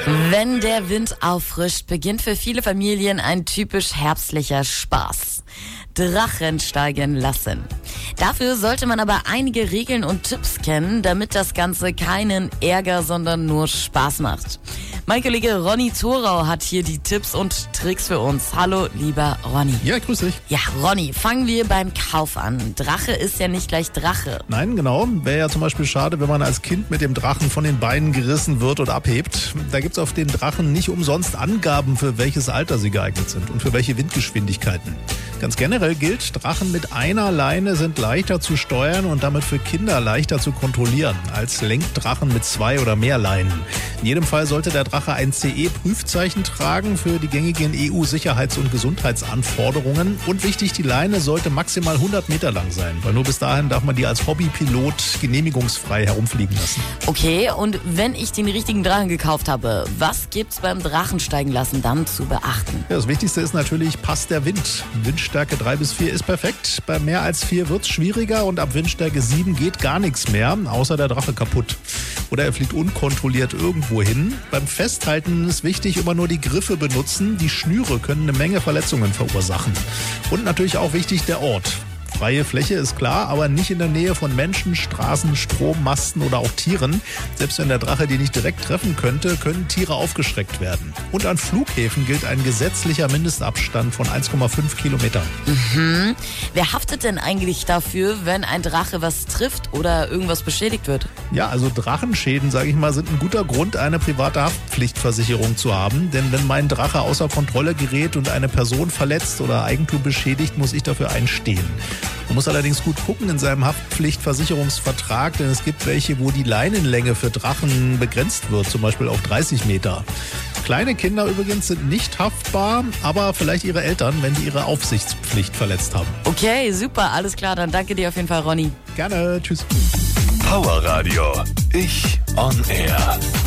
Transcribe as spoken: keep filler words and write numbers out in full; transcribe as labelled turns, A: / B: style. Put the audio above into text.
A: Wenn der Wind auffrischt, beginnt für viele Familien ein typisch herbstlicher Spaß. Drachen steigen lassen. Dafür sollte man aber einige Regeln und Tipps kennen, damit das Ganze keinen Ärger, sondern nur Spaß macht. Mein Kollege Ronny Thorau hat hier die Tipps und Tricks für uns. Hallo, lieber Ronny.
B: Ja, grüß dich.
A: Ja, Ronny, fangen wir beim Kauf an. Drache ist ja nicht gleich Drache.
B: Nein, genau. Wäre ja zum Beispiel schade, wenn man als Kind mit dem Drachen von den Beinen gerissen wird und abhebt. Da gibt's auf den Drachen nicht umsonst Angaben, für welches Alter sie geeignet sind und für welche Windgeschwindigkeiten. Ganz generell gilt, Drachen mit einer Leine sind leichter zu steuern und damit für Kinder leichter zu kontrollieren als Lenkdrachen mit zwei oder mehr Leinen. In jedem Fall sollte der Drache ein C E-Prüfzeichen tragen für die gängigen E U-Sicherheits- und Gesundheitsanforderungen. Und wichtig, die Leine sollte maximal hundert Meter lang sein, weil nur bis dahin darf man die als Hobbypilot genehmigungsfrei herumfliegen lassen.
A: Okay, und wenn ich den richtigen Drachen gekauft habe, was gibt's beim Drachensteigen lassen dann zu beachten?
B: Ja, das Wichtigste ist natürlich, passt der Wind. Windstärke drei bis vier ist perfekt. Bei mehr als vier wird's schwieriger und ab Windstärke sieben geht gar nichts mehr, außer der Drache kaputt. Oder er fliegt unkontrolliert irgendwo hin. Beim Festhalten ist wichtig, immer nur die Griffe benutzen. Die Schnüre können eine Menge Verletzungen verursachen. Und natürlich auch wichtig der Ort. Freie Fläche ist klar, aber nicht in der Nähe von Menschen, Straßen, Strommasten oder auch Tieren. Selbst wenn der Drache die nicht direkt treffen könnte, können Tiere aufgeschreckt werden. Und an Flughäfen gilt ein gesetzlicher Mindestabstand von eins Komma fünf Kilometern.
A: Mhm. Wer haftet denn eigentlich dafür, wenn ein Drache was trifft oder irgendwas beschädigt wird?
B: Ja, also Drachenschäden, sage ich mal, sind ein guter Grund, eine private Haftpflichtversicherung zu haben. Denn wenn mein Drache außer Kontrolle gerät und eine Person verletzt oder Eigentum beschädigt, muss ich dafür einstehen. Man muss allerdings gut gucken in seinem Haftpflichtversicherungsvertrag, denn es gibt welche, wo die Leinenlänge für Drachen begrenzt wird, zum Beispiel auf dreißig Meter. Kleine Kinder übrigens sind nicht haftbar, aber vielleicht ihre Eltern, wenn die ihre Aufsichtspflicht verletzt haben.
A: Okay, super, alles klar, dann danke dir auf jeden Fall, Ronny.
B: Gerne, tschüss.
C: Power Radio. Ich on Air.